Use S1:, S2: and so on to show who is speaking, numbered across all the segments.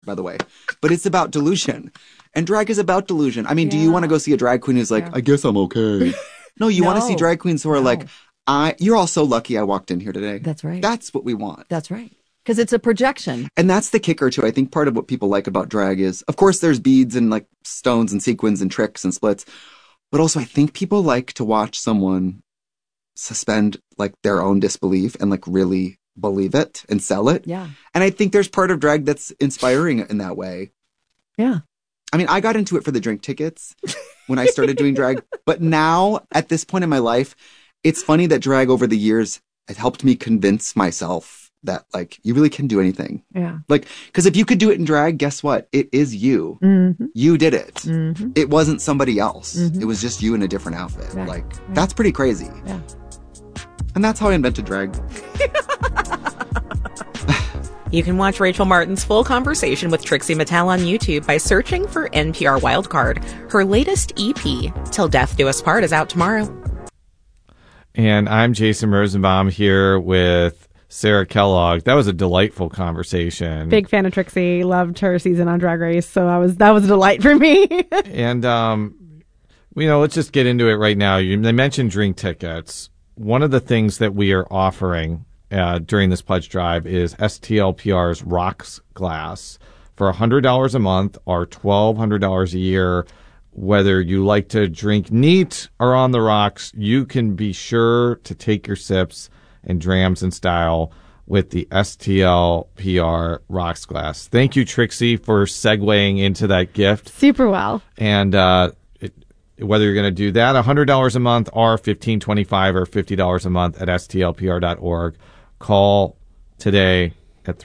S1: by the way. But it's about delusion. And drag is about delusion. I mean, do you want to go see a drag queen who's like, I guess I'm okay? No, you want to see drag queens who are like, you're all so lucky I walked in here today.
S2: That's right.
S1: That's what we want.
S2: That's right. Because it's a projection.
S1: And that's the kicker, too. I think part of what people like about drag is, of course, there's beads and like stones and sequins and tricks and splits. But also, I think people like to watch someone suspend like their own disbelief and like really believe it and sell it.
S2: Yeah.
S1: And I think there's part of drag that's inspiring in that way.
S2: Yeah.
S1: I mean, I got into it for the drink tickets when I started doing drag. But now, at this point in my life, it's funny that drag over the years has helped me convince myself that, like, you really can do anything.
S2: Yeah.
S1: Like, because if you could do it in drag, guess what? It is you.
S2: Mm-hmm.
S1: You did it.
S2: Mm-hmm.
S1: It wasn't somebody else.
S2: Mm-hmm.
S1: It was just you in a different outfit.
S2: Right.
S1: Like, that's pretty crazy.
S2: Yeah.
S1: And that's how I invented drag.
S3: You can watch Rachel Martin's full conversation with Trixie Mattel on YouTube by searching for NPR Wildcard. Her latest EP, Till Death Do Us Part, is out tomorrow.
S4: And I'm Jason Rosenbaum here with Sarah Kellogg. That was a delightful conversation.
S5: Big fan of Trixie. Loved her season on Drag Race. So that was a delight for me.
S4: And, let's just get into it right now. They mentioned drink tickets. One of the things that we are offering during this pledge drive is STLPR's Rocks Glass for $100 a month or $1,200 a year. Whether you like to drink neat or on the rocks, you can be sure to take your sips and drams in style with the STLPR Rocks Glass. Thank you, Trixie, for segueing into that gift.
S5: Super well.
S4: And whether you're going to do that $100 a month or $15.25 or $50 a month at stlpr.org, call today at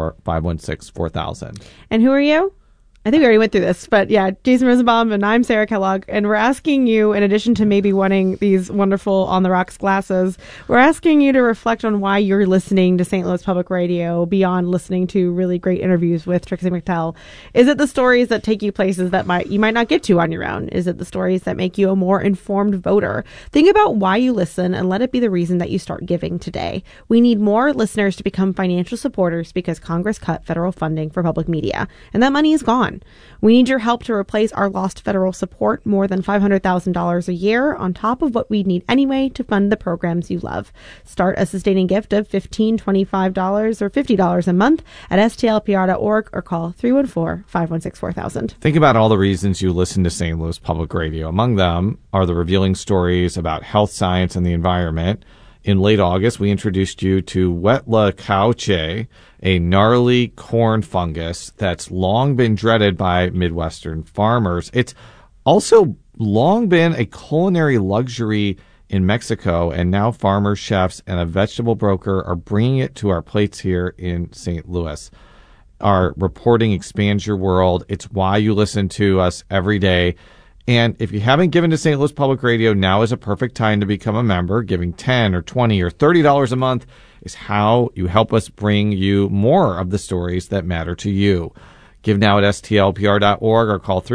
S4: 314-516-4000.
S5: And who are you? I think we already went through this, but yeah, Jason Rosenbaum, and I'm Sarah Kellogg, and we're asking you, in addition to maybe wanting these wonderful On the Rocks glasses, we're asking you to reflect on why you're listening to St. Louis Public Radio beyond listening to really great interviews with Trixie Mattel. Is it the stories that take you places that you might not get to on your own? Is it the stories that make you a more informed voter? Think about why you listen and let it be the reason that you start giving today. We need more listeners to become financial supporters because Congress cut federal funding for public media, and that money is gone. We need your help to replace our lost federal support, more than $500,000 a year, on top of what we need anyway to fund the programs you love. Start a sustaining gift of $15, $25, or $50 a month at stlpr.org or call 314-516-4000.
S4: Think about all the reasons you listen to St. Louis Public Radio. Among them are the revealing stories about health science and the environment. In late August, we introduced you to Wetla cauche, a gnarly corn fungus that's long been dreaded by Midwestern farmers. It's also long been a culinary luxury in Mexico, and now farmers, chefs, and a vegetable broker are bringing it to our plates here in St. Louis. Our reporting expands your world. It's why you listen to us every day. And if you haven't given to St. Louis Public Radio, now is a perfect time to become a member. Giving $10 or $20 or $30 a month is how you help us bring you more of the stories that matter to you. Give now at stlpr.org or call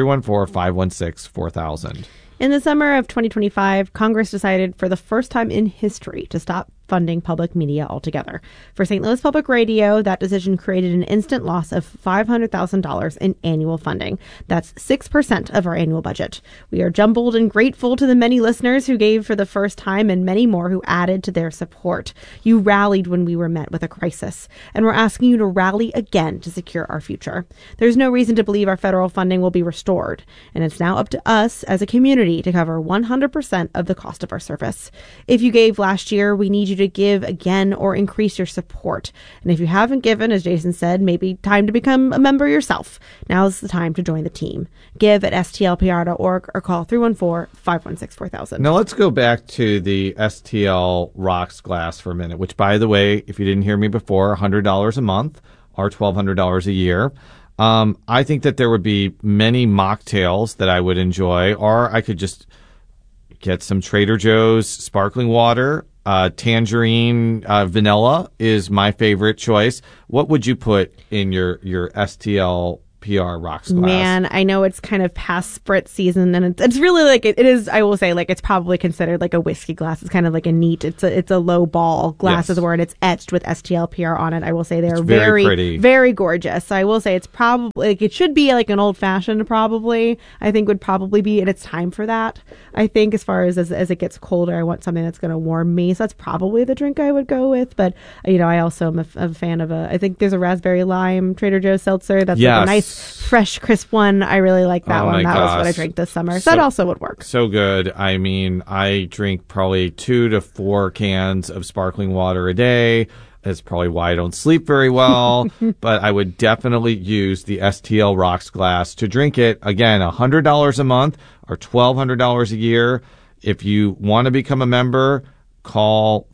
S4: 314-516-4000.
S5: In the summer of 2025, Congress decided for the first time in history to stop funding public media altogether. For St. Louis Public Radio, that decision created an instant loss of $500,000 in annual funding. That's 6% of our annual budget. We are jumbled and grateful to the many listeners who gave for the first time and many more who added to their support. You rallied when we were met with a crisis, and we're asking you to rally again to secure our future. There's no reason to believe our federal funding will be restored, and it's now up to us as a community to cover 100% of the cost of our service. If you gave last year, we need you to give again or increase your support. And if you haven't given, as Jason said, maybe time to become a member yourself. Now's the time to join the team. Give at stlpr.org or call 314-516-4000.
S4: Now let's go back to the STL Rocks Glass for a minute, which, by the way, if you didn't hear me before, $100 a month or $1,200 a year. I think that there would be many mocktails that I would enjoy, or I could just get some Trader Joe's sparkling water. Tangerine vanilla is my favorite choice. What would you put in your STL PR Rocks glass.
S5: Man, I know it's kind of past spritz season, and it's really like it is. I will say, like, it's probably considered like a whiskey glass. It's kind of like a neat. It's a low ball glass of the word. It's etched with STLPR on it. I will say they're
S4: very pretty,
S5: very gorgeous. So I will say it's probably like it should be like an old fashioned. Probably, I think would probably be, and it's time for that. I think as far as it gets colder, I want something that's going to warm me. So that's probably the drink I would go with. But I also am a fan of I think there's a raspberry lime Trader Joe's seltzer. That's like a nice, fresh, crisp one. I really like that one. That was what I drank this summer. So that also would work.
S4: So good. I mean, I drink probably 2 to 4 cans of sparkling water a day. That's probably why I don't sleep very well. But I would definitely use the STL Rocks glass to drink it. Again, $100 a month or $1,200 a year. If you want to become a member, call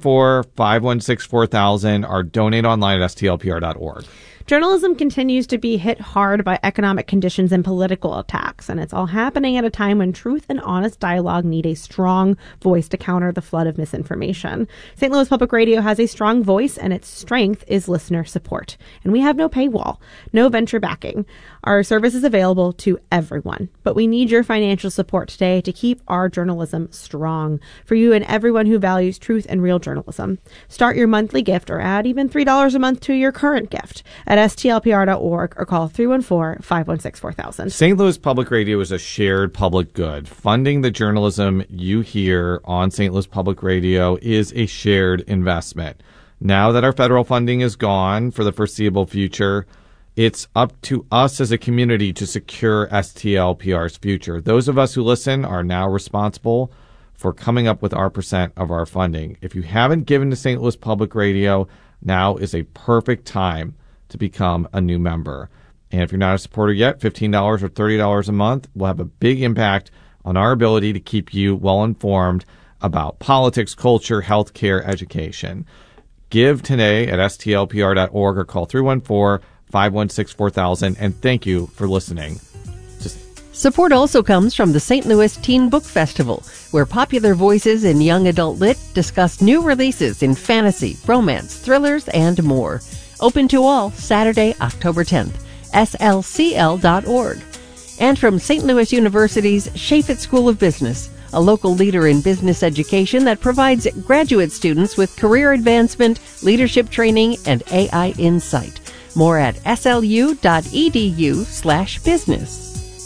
S4: 314-516-4000 or donate online at stlpr.org.
S5: Journalism continues to be hit hard by economic conditions and political attacks, and it's all happening at a time when truth and honest dialogue need a strong voice to counter the flood of misinformation. St. Louis Public Radio has a strong voice, and its strength is listener support. And we have no paywall, no venture backing. Our service is available to everyone, but we need your financial support today to keep our journalism strong for you and everyone who values truth and real journalism. Start your monthly gift or add even $3 a month to your current gift at stlpr.org or call 314-516-4000.
S4: St. Louis Public Radio is a shared public good. Funding the journalism you hear on St. Louis Public Radio is a shared investment. Now that our federal funding is gone for the foreseeable future, it's up to us as a community to secure STLPR's future. Those of us who listen are now responsible for coming up with our percent of our funding. If you haven't given to St. Louis Public Radio, now is a perfect time to become a new member. And if you're not a supporter yet, $15 or $30 a month will have a big impact on our ability to keep you well informed about politics, culture, healthcare, education. Give today at stlpr.org or call 314-516-4000. And thank you for listening.
S6: Support also comes from the St. Louis Teen Book Festival, where popular voices in young adult lit discuss new releases in fantasy, romance, thrillers, and more. Open to all Saturday, October 10th. slcl.org. And from St. Louis University's Chaffetz School of Business, a local leader in business education that provides graduate students with career advancement, leadership training, and AI insight. More at slu.edu/business.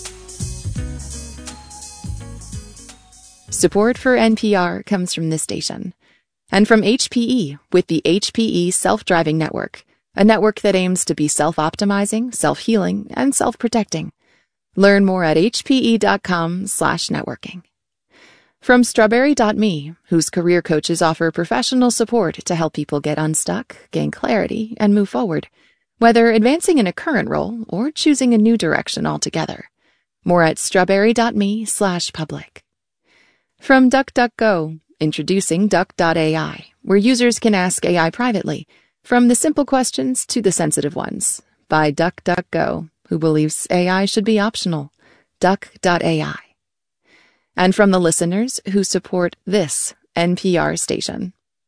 S7: Support for NPR comes from this station and from HPE with the HPE Self-Driving Network, a network that aims to be self-optimizing, self-healing, and self-protecting. Learn more at hpe.com/networking. From Strawberry.me, whose career coaches offer professional support to help people get unstuck, gain clarity, and move forward, whether advancing in a current role or choosing a new direction altogether. More at strawberry.me/public. From DuckDuckGo, introducing Duck.ai, where users can ask AI privately, from the simple questions to the sensitive ones, by DuckDuckGo, who believes AI should be optional. Duck.ai. And from the listeners who support this NPR station.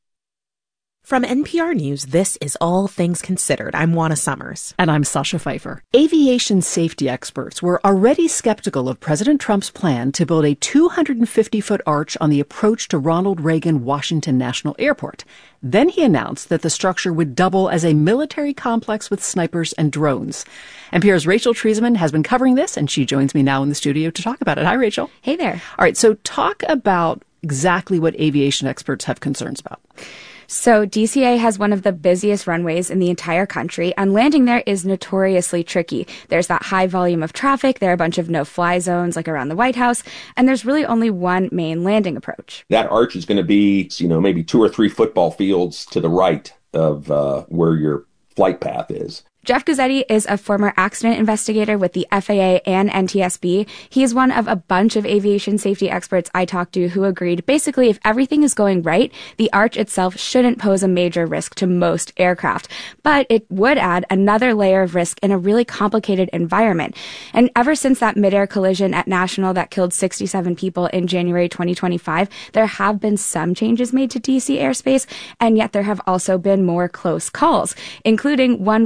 S3: From NPR News, this is All Things Considered. I'm Juana Summers.
S8: And I'm Sasha Pfeiffer. Aviation safety experts were already skeptical of President Trump's plan to build a 250-foot arch on the approach to Ronald Reagan Washington National Airport. Then he announced that the structure would double as a military complex with snipers and drones. NPR's Rachel Treisman has been covering this, and she joins me now in the studio to talk about it. Hi, Rachel.
S9: Hey there.
S8: All right, so talk about exactly what aviation experts have concerns about.
S9: So DCA has one of the busiest runways in the entire country, and landing there is notoriously tricky. There's that high volume of traffic, there are a bunch of no-fly zones like around the White House, and there's really only one main landing approach.
S10: That arch is going to be, maybe 2 or 3 football fields to the right of where your flight path is.
S9: Jeff Guzzetti is a former accident investigator with the FAA and NTSB. He is one of a bunch of aviation safety experts I talked to who agreed basically if everything is going right, the arch itself shouldn't pose a major risk to most aircraft. But it would add another layer of risk in a really complicated environment. And ever since that midair collision at National that killed 67 people in January 2025, there have been some changes made to DC airspace, and yet there have also been more close calls, including one involving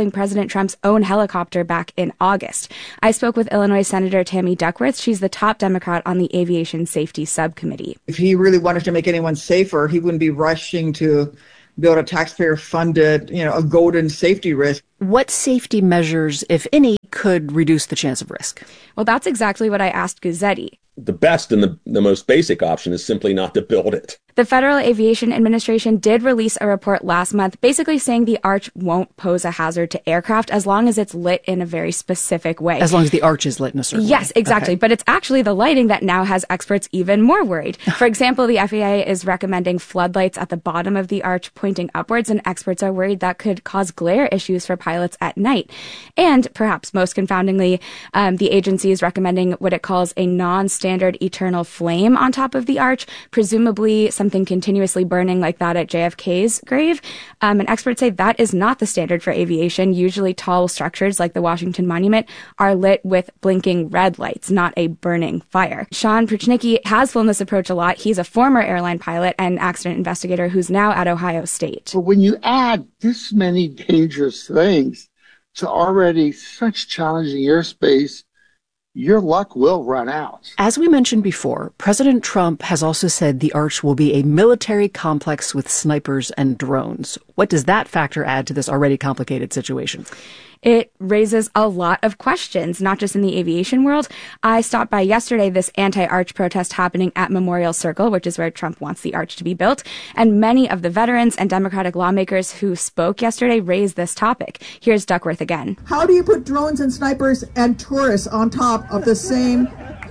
S9: flying President Trump's own helicopter back in August. I spoke with Illinois Senator Tammy Duckworth. She's the top Democrat on the Aviation Safety Subcommittee.
S11: If he really wanted to make anyone safer, he wouldn't be rushing to build a taxpayer-funded, a golden safety risk.
S8: What safety measures, if any, could reduce the chance of risk?
S9: Well, that's exactly what I asked Guzzetti.
S10: The best and the most basic option is simply not to build it.
S9: The Federal Aviation Administration did release a report last month basically saying the arch won't pose a hazard to aircraft as long as it's lit in a very specific way.
S8: As long as the arch is lit in a certain way.
S9: Yes, exactly.
S8: Okay.
S9: But it's actually the lighting that now has experts even more worried. For example, the FAA is recommending floodlights at the bottom of the arch pointing upwards, and experts are worried that could cause glare issues for pilots at night. And perhaps most confoundingly, the agency is recommending what it calls a non-standard eternal flame on top of the arch, presumably something continuously burning like that at JFK's grave. And experts say that is not the standard for aviation. Usually tall structures like the Washington Monument are lit with blinking red lights, not a burning fire. Sean Pruchnicki has flown this approach a lot. He's a former airline pilot and accident investigator who's now at Ohio State.
S12: But when you add this many dangerous things to already such challenging airspace, your luck will run out.
S8: As we mentioned before, President Trump has also said the arch will be a military complex with snipers and drones. What does that factor add to this already complicated situation?
S9: It raises a lot of questions, not just in the aviation world. I stopped by yesterday this anti-arch protest happening at Memorial Circle, which is where Trump wants the arch to be built. And many of the veterans and Democratic lawmakers who spoke yesterday raised this topic. Here's Duckworth again.
S13: How do you put drones and snipers and tourists on top of the same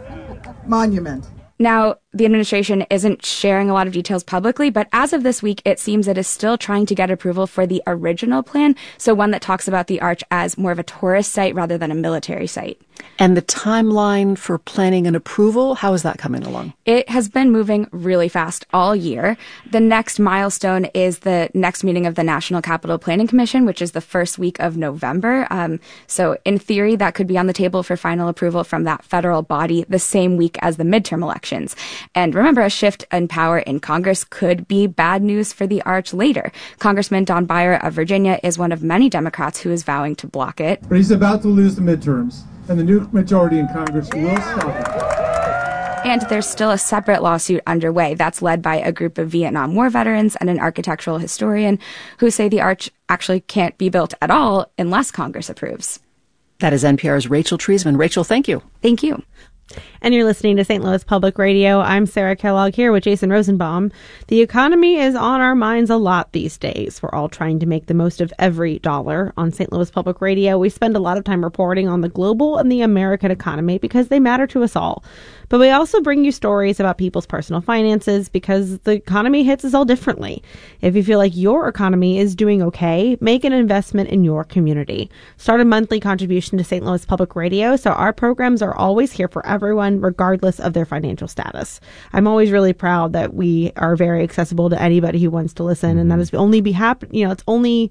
S13: monument?
S9: Now, the administration isn't sharing a lot of details publicly, but as of this week, it seems it is still trying to get approval for the original plan, so one that talks about the arch as more of a tourist site rather than a military site.
S8: And the timeline for planning and approval, how is that coming along?
S9: It has been moving really fast all year. The next milestone is the next meeting of the National Capital Planning Commission, which is the first week of November. So in theory, that could be on the table for final approval from that federal body the same week as the midterm elections. And remember, a shift in power in Congress could be bad news for the arch later. Congressman Don Beyer of Virginia is one of many Democrats who is vowing to block it.
S14: But he's about to lose the midterms, and the new majority in Congress will stop it.
S9: And there's still a separate lawsuit underway that's led by a group of Vietnam War veterans and an architectural historian who say the arch actually can't be built at all unless Congress approves.
S8: That is NPR's Rachel Treisman. Rachel, thank you.
S9: Thank you.
S5: And you're listening to St. Louis Public Radio. I'm Sarah Kellogg here with Jason Rosenbaum. The economy is on our minds a lot these days. We're all trying to make the most of every dollar. On St. Louis Public Radio, we spend a lot of time reporting on the global and the American economy because they matter to us all. But we also bring you stories about people's personal finances because the economy hits us all differently. If you feel like your economy is doing okay, make an investment in your community. Start a monthly contribution to St. Louis Public Radio so our programs are always here for everyone, regardless of their financial status. I'm always really proud that we are very accessible to anybody who wants to listen, and that is only it's only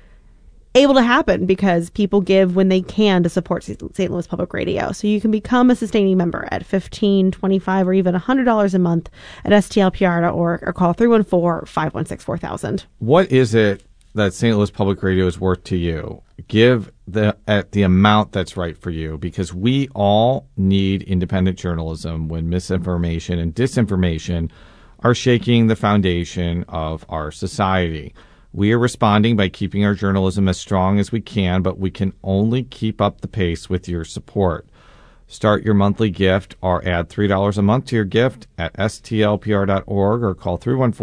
S5: able to happen because people give when they can to support St. Louis Public Radio. So you can become a sustaining member at $15, $25, or even $100 a month at stlpr.org or call 314-516-4000.
S4: What is it that St. Louis Public Radio is worth to you? Give at the amount that's right for you, because we all need independent journalism when misinformation and disinformation are shaking the foundation of our society. We are responding by keeping our journalism as strong as we can, but we can only keep up the pace with your support. Start your monthly gift or add $3 a month to your gift at stlpr.org or call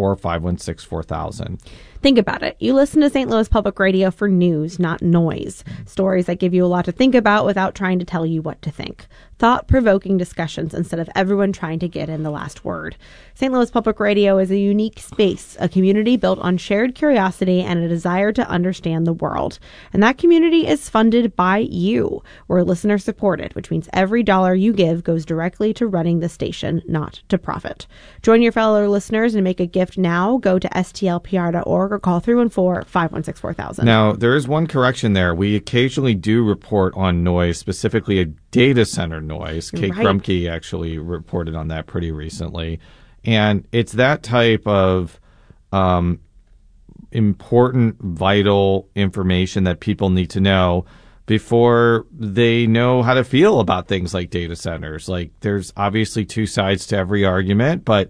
S4: 314-516-4000.
S5: Think about it. You listen to St. Louis Public Radio for news, not noise. Stories that give you a lot to think about without trying to tell you what to think. Thought-provoking discussions instead of everyone trying to get in the last word. St. Louis Public Radio is a unique space, a community built on shared curiosity and a desire to understand the world. And that community is funded by you. We're listener-supported, which means every dollar you give goes directly to running the station, not to profit. Join your fellow listeners and make a gift now. Go to stlpr.org or call 314-516-4000.
S4: Now, there is one correction there. We occasionally do report on noise, specifically a data center noise. Kate Krumke actually reported on that pretty recently. And it's that type of important, vital information that people need to know before they know how to feel about things like data centers. Like, there's obviously two sides to every argument, but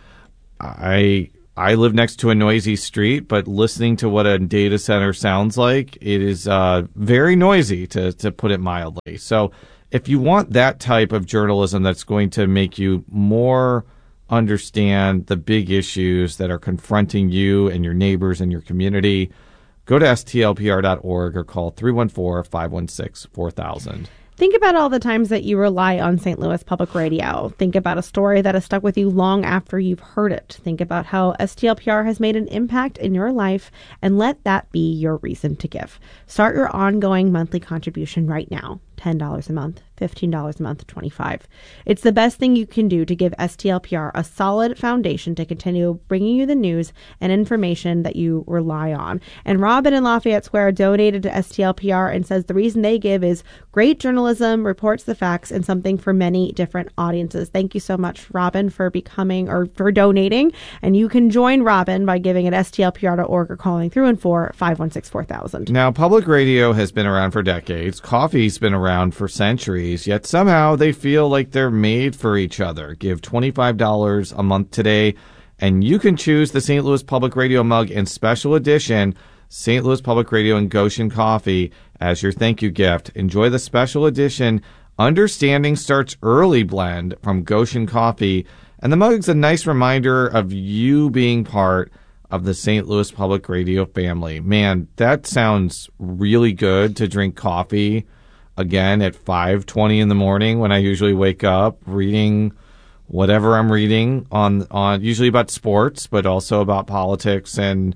S4: I live next to a noisy street, but listening to what a data center sounds like, it is very noisy, to put it mildly. So if you want that type of journalism that's going to make you more understand the big issues that are confronting you and your neighbors and your community, go to stlpr.org or call 314-516-4000.
S5: Think about all the times that you rely on St. Louis Public Radio. Think about a story that has stuck with you long after you've heard it. Think about how STLPR has made an impact in your life, and let that be your reason to give. Start your ongoing monthly contribution right now. $10 a month, $15 a month, $25. It's the best thing you can do to give STLPR a solid foundation to continue bringing you the news and information that you rely on. And Robin in Lafayette Square donated to STLPR and says the reason they give is great journalism, reports the facts, and something for many different audiences. Thank you so much, Robin, for for donating. And you can join Robin by giving at stlpr.org or calling 314-516-4000.
S4: Now, public radio has been around for decades. Coffee's been around for centuries, yet somehow they feel like they're made for each other. Give $25 a month today, and you can choose the St. Louis Public Radio mug and special edition St. Louis Public Radio and Goshen Coffee as your thank you gift. Enjoy the special edition Understanding Starts Early blend from Goshen Coffee, and the mug's a nice reminder of you being part of the St. Louis Public Radio family. Man, that sounds really good to drink coffee again at 5:20 in the morning when I usually wake up, reading whatever I'm reading on usually about sports, but also about politics and,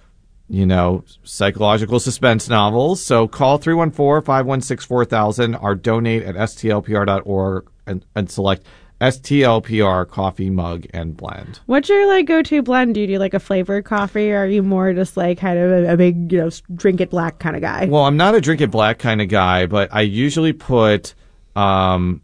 S4: psychological suspense novels. So call 314-516-4000 or donate at stlpr.org and select STLPR coffee mug and blend.
S5: What's your go-to blend? Do you do a flavored coffee, or are you more just kind of a big, drink it black kind of guy?
S4: Well, I'm not a drink it black kind of guy, but I usually put flavored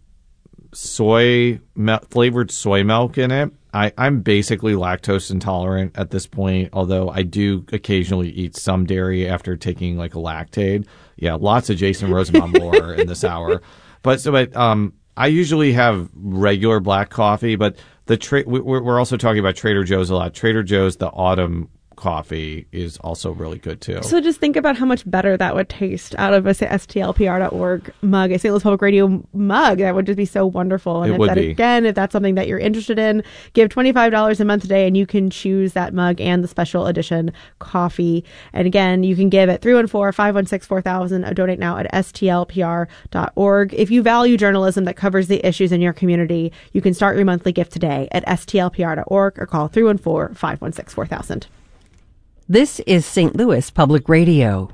S4: soy milk in it. I'm basically lactose intolerant at this point, although I do occasionally eat some dairy after taking a Lactaid. Yeah, lots of Jason Rosenbaum lore in this hour. But I usually have regular black coffee, but we're also talking about Trader Joe's a lot. Trader Joe's, the autumn coffee is also really good too.
S5: So just think about how much better that would taste out of a STLPR.org mug, a St. Louis Public Radio mug. That would just be so wonderful. And if that's something that you're interested in, give $25 a month today and you can choose that mug and the special edition coffee. And again, you can give at 314-516-4000 or donate now at stlpr.org. If you value journalism that covers the issues in your community, you can start your monthly gift today at stlpr.org or call 314-516-4000.
S6: This is St. Louis Public Radio.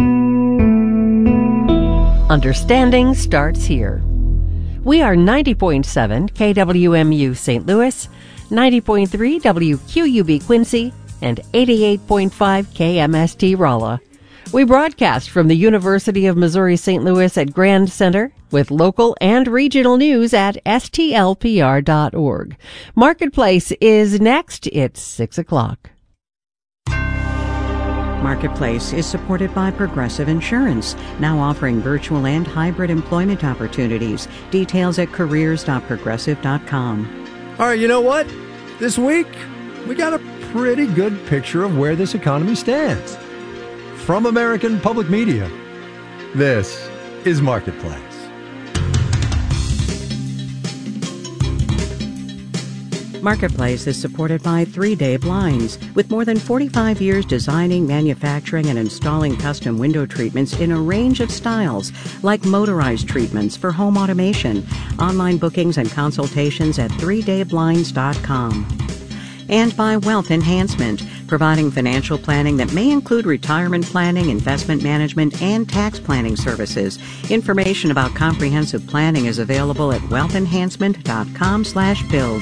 S6: Understanding starts here. We are 90.7 KWMU St. Louis, 90.3 WQUB Quincy, and 88.5 KMST Rolla. We broadcast from the University of Missouri St. Louis at Grand Center with local and regional news at stlpr.org. Marketplace is next. It's 6 o'clock.
S15: Marketplace is supported by Progressive Insurance, now offering virtual and hybrid employment opportunities. Details at careers.progressive.com.
S16: All right, you know what? This week, we got a pretty good picture of where this economy stands. From American Public Media, this is Marketplace.
S15: Marketplace is supported by 3 Day Blinds. With more than 45 years designing, manufacturing, and installing custom window treatments in a range of styles, like motorized treatments for home automation. Online bookings and consultations at 3dayblinds.com. And by Wealth Enhancement, providing financial planning that may include retirement planning, investment management, and tax planning services. Information about comprehensive planning is available at wealthenhancement.com/build.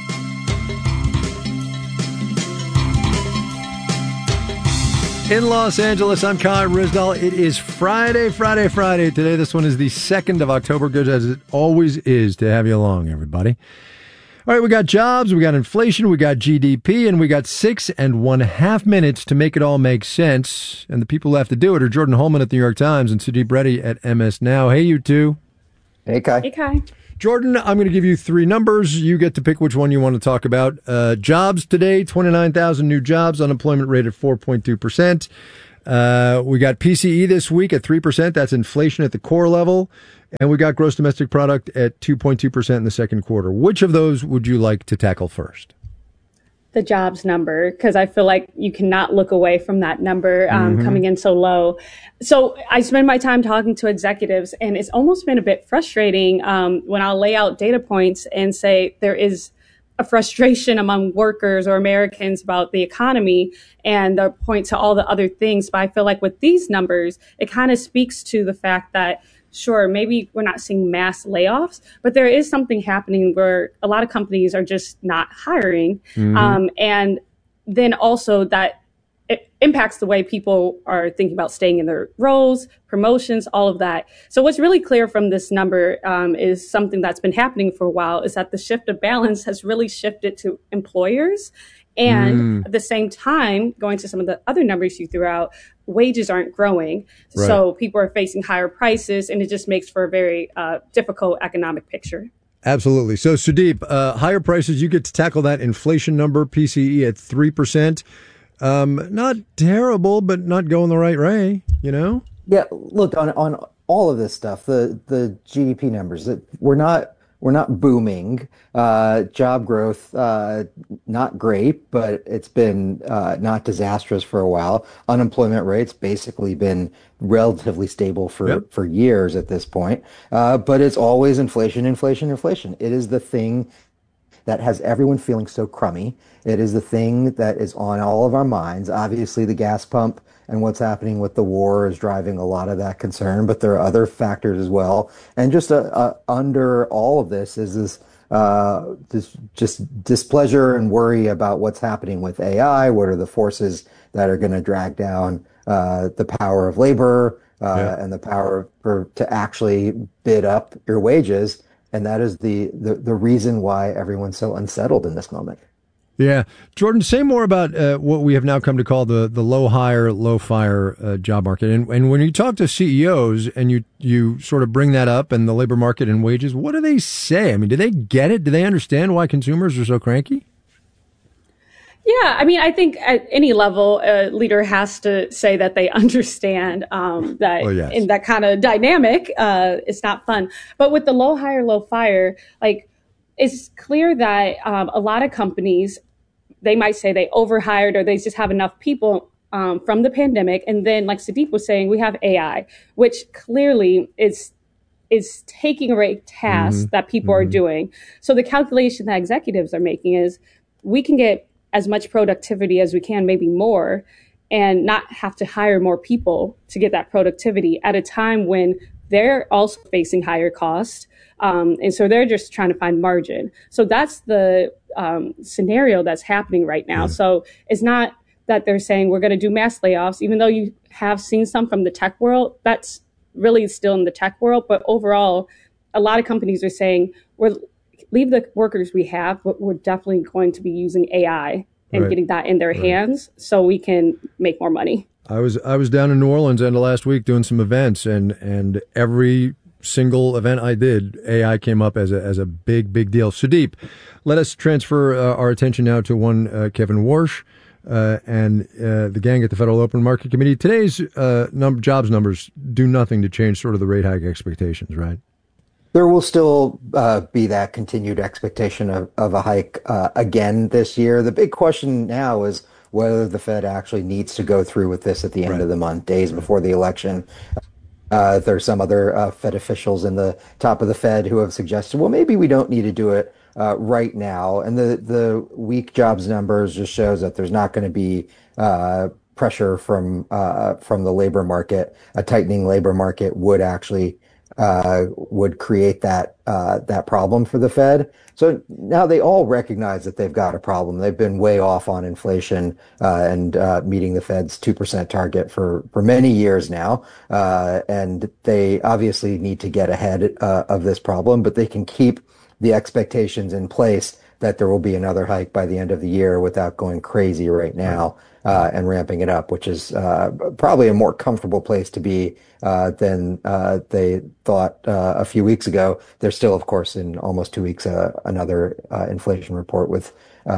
S16: In Los Angeles, I'm Kai Ryssdal. It is Friday. Today, this one is the 2nd of October. Good as it always is to have you along, everybody. All right, we got jobs, we got inflation, we got GDP, and we got 6.5 minutes to make it all make sense. And the people who have to do it are Jordan Holman at the New York Times and Sudeep Reddy at MS Now. Hey, you two.
S17: Hey, Kai.
S5: Hey, Kai.
S16: Jordan, I'm going to give you 3 numbers. You get to pick which one you want to talk about. Jobs today, 29,000 new jobs, unemployment rate at 4.2%. We got PCE this week at 3%. That's inflation at the core level. And we got gross domestic product at 2.2% in the second quarter. Which of those would you like to tackle first?
S18: The jobs number, because I feel like you cannot look away from that number coming in so low. So I spend my time talking to executives, and it's almost been a bit frustrating when I'll lay out data points and say there is a frustration among workers or Americans about the economy, and they'll point to all the other things. But I feel like with these numbers, it kind of speaks to the fact that sure, maybe we're not seeing mass layoffs, but there is something happening where a lot of companies are just not hiring. And then also that it impacts the way people are thinking about staying in their roles, promotions, all of that. So what's really clear from this number is something that's been happening for a while, is that the shift of balance has really shifted to employers. And at the same time, going to some of the other numbers you threw out, wages aren't growing. Right. So people are facing higher prices, and it just makes for a very difficult economic picture.
S16: Absolutely. So, Sudeep, higher prices, you get to tackle that inflation number, PCE at 3%. Not terrible, but not going the right way, you know?
S17: Yeah, look, on all of this stuff, the GDP numbers, that we're not booming. Job growth, not great, but it's been not disastrous for a while. Unemployment rate's basically been relatively stable for years at this point. But it's always inflation. It is the thing that has everyone feeling so crummy. It is the thing that is on all of our minds. Obviously, the gas pump and what's happening with the war is driving a lot of that concern, but there are other factors as well. And just under all of this is this just displeasure and worry about what's happening with AI. What are the forces that are going to drag down the power of labor and the power to actually bid up your wages? And that is the reason why everyone's so unsettled in this moment.
S16: Yeah. Jordan, say more about what we have now come to call the low hire, low fire job market. And when you talk to CEOs and you sort of bring that up and the labor market and wages, what do they say? I mean, do they get it? Do they understand why consumers are so cranky?
S18: Yeah, I mean, I think at any level, a leader has to say that they understand that in that kind of dynamic, it's not fun. But with the low hire, low fire, like it's clear that a lot of companies, they might say they overhired or they just have enough people from the pandemic. And then, like Sudeep was saying, we have AI, which clearly is taking away tasks that people are doing. So the calculation that executives are making is we can get as much productivity as we can, maybe more, and not have to hire more people to get that productivity at a time when they're also facing higher costs. And so they're just trying to find margin. So that's the scenario that's happening right now. So it's not that they're saying we're going to do mass layoffs, even though you have seen some from the tech world. That's really still in the tech world. But overall, a lot of companies are saying leave the workers we have, but we're definitely going to be using AI and getting that in their hands so we can make more money.
S16: I was down in New Orleans end of last week doing some events, and every single event I did, AI came up as a big deal. Sudeep, let us transfer our attention now to one Kevin Warsh and the gang at the Federal Open Market Committee. Today's jobs numbers do nothing to change sort of the rate hike expectations, right?
S17: There will still be that continued expectation of a hike again this year. The big question now is whether the Fed actually needs to go through with this at the end of the month, days before the election. There's some other Fed officials in the top of the Fed who have suggested, well, maybe we don't need to do it right now. And the weak jobs numbers just shows that there's not going to be pressure from the labor market. A tightening labor market would actually would create that problem for the Fed. So now they all recognize that they've got a problem. They've been way off on inflation and meeting the Fed's 2% target for many years now. And they obviously need to get ahead of this problem, but they can keep the expectations in place that there will be another hike by the end of the year without going crazy right now and ramping it up, which is probably a more comfortable place to be than they thought a few weeks ago. There's still, of course, in almost 2 weeks, another inflation report with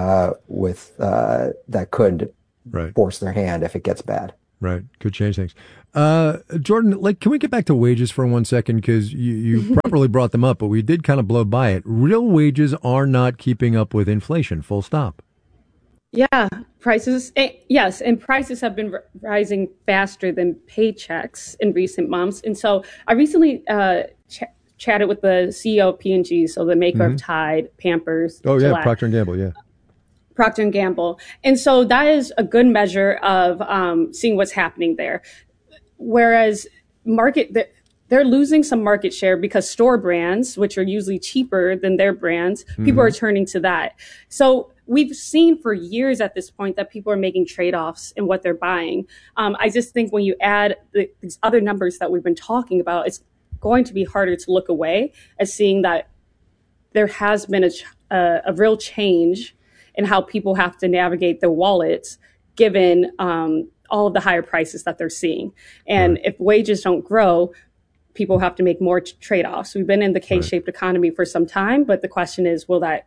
S17: that could force their hand if it gets bad.
S16: Right. Could change things. Jordan, can we get back to wages for 1 second? Because you properly brought them up, but we did kind of blow by it. Real wages are not keeping up with inflation, full stop.
S18: Yeah, prices, yes, and prices have been rising faster than paychecks in recent months. And so I recently chatted with the CEO of P&G, so the maker of Tide, Pampers.
S16: Oh, yeah,
S18: Gillette.
S16: Procter & Gamble, yeah.
S18: Procter & Gamble. And so that is a good measure of seeing what's happening there. Whereas they're losing some market share because store brands, which are usually cheaper than their brands, people are turning to that. So we've seen for years at this point that people are making trade-offs in what they're buying. I just think when you add these other numbers that we've been talking about, it's going to be harder to look away as seeing that there has been a real change in how people have to navigate their wallets given all of the higher prices that they're seeing. And if wages don't grow, people have to make more trade-offs. We've been in the K-shaped economy for some time, but the question is, will that,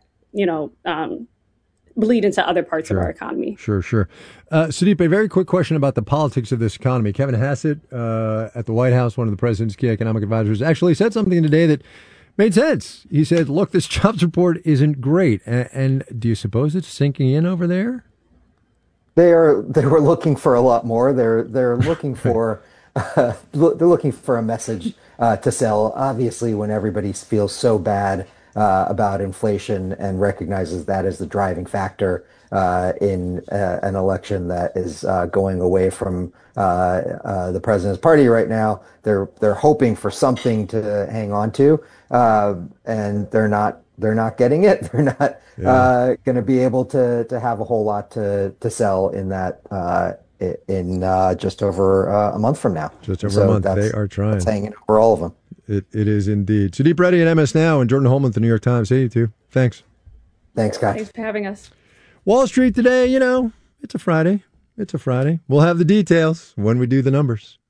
S18: bleed into other parts of our economy?
S16: Sure. Sudeep, a very quick question about the politics of this economy. Kevin Hassett at the White House, one of the president's key economic advisors, actually said something today that made sense. He said, look, this jobs report isn't great. And do you suppose it's sinking in over there?
S17: They were looking for a lot more. They're looking for they're looking for a message to sell. Obviously, when everybody feels so bad about inflation and recognizes that as the driving factor in an election that is going away from the president's party right now, they're hoping for something to hang on to, and they're not getting it. They're not going to be able to have a whole lot to sell in that in just over a month from now.
S16: Just over a month. They are trying.
S17: That's hanging over all of them.
S16: It is indeed. Sudeep Reddy at MS Now and Jordan Holman at the New York Times. Hey, you two. Thanks.
S17: Thanks, guys.
S18: Thanks for having us.
S16: Wall Street today, it's a Friday. We'll have the details when we do the numbers.